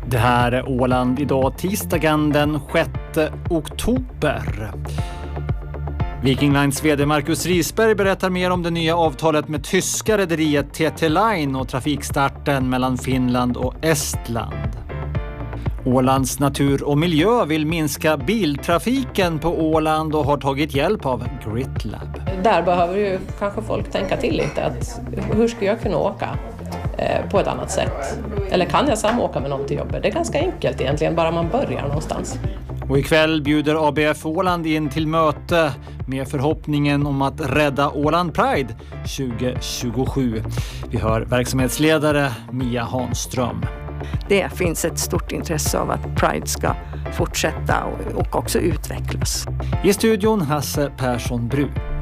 Det här är Åland idag, tisdagen den 6 oktober. Viking Lines vd Marcus Risberg berättar mer om det nya avtalet med tyska rederiet TT Line och trafikstarten mellan Finland och Estland. Ålands natur och miljö vill minska biltrafiken på Åland och har tagit hjälp av GritLab. Där behöver ju kanske folk tänka till lite. Att hur ska jag kunna åka på ett annat sätt? Eller kan jag samåka med någon till jobbet? Det är ganska enkelt egentligen, bara man börjar någonstans. Och ikväll bjuder ABF Åland in till möte med förhoppningen om att rädda Åland Pride 2027. Vi hör verksamhetsledare Mia Hanström. Det finns ett stort intresse av att Pride ska fortsätta och också utvecklas. I studion Hasse Persson Bru.